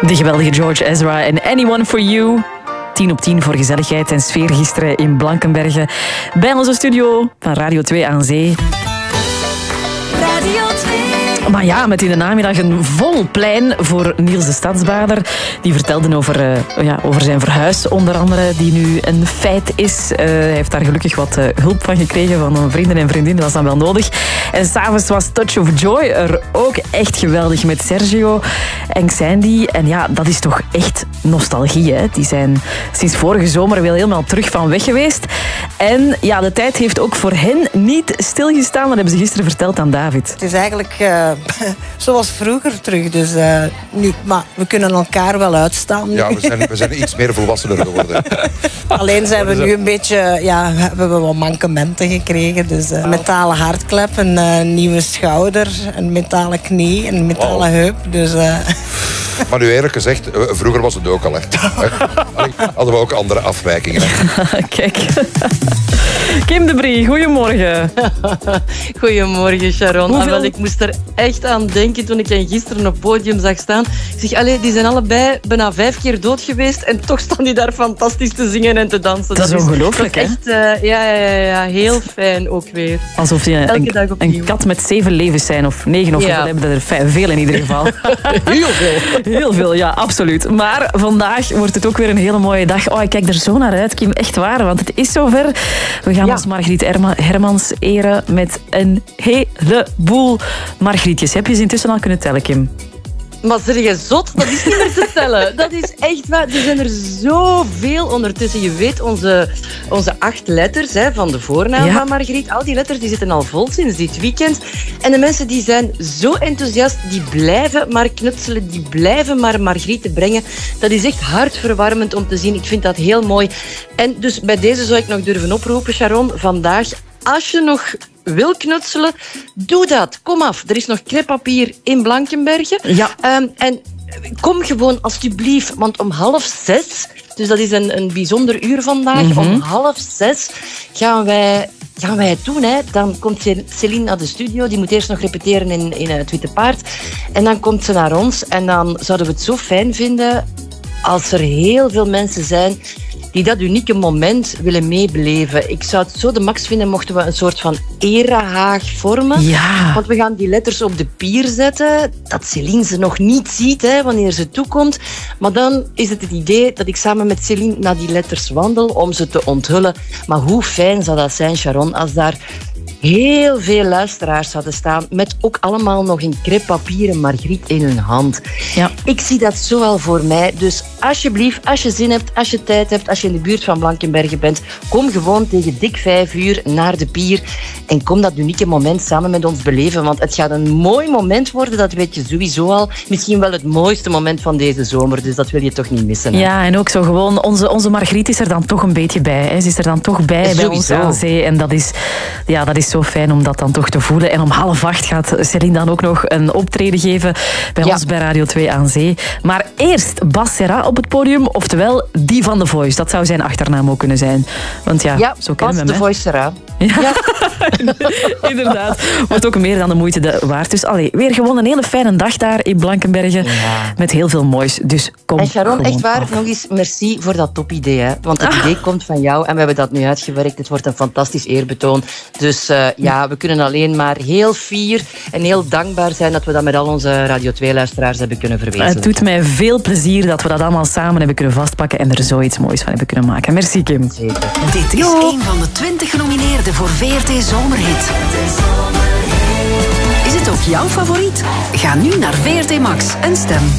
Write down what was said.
De geweldige George Ezra en Anyone for You. 10 op 10 voor gezelligheid en sfeer gisteren in Blankenberge. Bij onze studio van Radio 2 aan Zee. Radio 2. Maar ja, met in de namiddag een vol plein voor Niels de Stadsbader. Die vertelde over zijn verhuis, onder andere, die nu een feit is. Hij heeft daar gelukkig wat hulp van gekregen van vrienden en vriendinnen. Dat was dan wel nodig. En s'avonds was Touch of Joy er ook echt geweldig met Sergio en Xandy. En ja, dat is toch echt nostalgie, hè? Die zijn sinds vorige zomer weer helemaal terug van weg geweest. En ja, de tijd heeft ook voor hen niet stilgestaan. Dat hebben ze gisteren verteld aan David. Het is eigenlijk zoals vroeger terug. Dus, maar we kunnen elkaar wel uitstaan nu. Ja, we zijn iets meer volwassener geworden. Alleen zijn we nu een beetje... Ja, we hebben wat mankementen gekregen. Dus metalen hartklep, een nieuwe schouder, een metalen knie, een metalen heup. Dus... Maar nu eerlijk gezegd, vroeger was het ook al echt. Hadden we ook andere afwijkingen. Kijk. Kim de Brie, goedemorgen. Goedemorgen, Sharon. Ik moest er echt aan denken toen ik hen gisteren op het podium zag staan. Ik zeg, die zijn allebei bijna 5 keer dood geweest en toch staan die daar fantastisch te zingen en te dansen. Dat is ongelooflijk, hè? Echt, ja, heel fijn ook weer. Alsof die een kat met 7 levens zijn, of 9 of hoeveel hebben er veel in ieder geval. Heel veel. Heel veel, ja, absoluut. Maar vandaag wordt het ook weer een hele mooie dag. Oh, ik kijk er zo naar uit, Kim. Echt waar, want het is zover. We gaan ons Margriet Hermans eren met een heleboel Margrietjes. Heb je ze intussen al kunnen tellen, Kim? Maar zeg je zot? Dat is niet meer te tellen. Dat is echt waar. Er zijn er zoveel ondertussen. Je weet, onze 8 letters van de voornaam van Margriet. Al die letters die zitten al vol sinds dit weekend. En de mensen die zijn zo enthousiast. Die blijven maar knutselen. Die blijven maar Margriet brengen. Dat is echt hartverwarmend om te zien. Ik vind dat heel mooi. En dus bij deze zou ik nog durven oproepen, Sharon. Vandaag, als je nog wil knutselen, doe dat. Kom af. Er is nog crêpepapier in Blankenberge. Ja. En kom gewoon alsjeblieft, want om 5:30, dus dat is een bijzonder uur vandaag, om 5:30 gaan wij het doen. Hè. Dan komt Céline naar de studio. Die moet eerst nog repeteren in het Witte Paard. En dan komt ze naar ons. En dan zouden we het zo fijn vinden als er heel veel mensen zijn die dat unieke moment willen meebeleven. Ik zou het zo de max vinden mochten we een soort van erehaag vormen. Ja. Want we gaan die letters op de pier zetten, dat Céline ze nog niet ziet wanneer ze toekomt. Maar dan is het idee dat ik samen met Céline naar die letters wandel om ze te onthullen. Maar hoe fijn zou dat zijn, Sharon, als daar heel veel luisteraars zouden staan met ook allemaal nog een crêpepapier en Margriet in hun hand. Ja. Ik zie dat zo wel voor mij. Dus alsjeblieft, als je zin hebt, als je tijd hebt, als je in de buurt van Blankenberge bent, kom gewoon tegen dik 5 uur naar de pier en kom dat unieke moment samen met ons beleven. Want het gaat een mooi moment worden, dat weet je sowieso al. Misschien wel het mooiste moment van deze zomer, dus dat wil je toch niet missen. Hè? Ja, en ook zo gewoon, onze Margriet is er dan toch een beetje bij. Hè. Ze is er dan toch bij ons aan zee. En dat is zo fijn om dat dan toch te voelen. En om 7:30 gaat Céline dan ook nog een optreden geven bij ons bij Radio 2 aan Zee. Maar eerst Bas Serra op het podium, oftewel die van The Voice. Dat zou zijn achternaam ook kunnen zijn. Want zo kennen we hem. The Voice Serra. Ja. Inderdaad. Wordt ook meer dan de moeite waard. Dus weer gewoon een hele fijne dag daar in Blankenberge. Ja. Met heel veel moois. Dus kom. En Sharon, echt waar, nog eens merci voor dat topidee. Hè? Want het idee komt van jou en we hebben dat nu uitgewerkt. Het wordt een fantastisch eerbetoon. Dus we kunnen alleen maar heel fier en heel dankbaar zijn dat we dat met al onze Radio 2-luisteraars hebben kunnen verwezenlijken. Het doet mij veel plezier dat we dat allemaal samen hebben kunnen vastpakken en er zoiets moois van hebben kunnen maken. Merci, Kim. Zeker. Dit is een van de 20 genomineerden voor VRT Zomerhit. Is het ook jouw favoriet? Ga nu naar VRT Max en stem.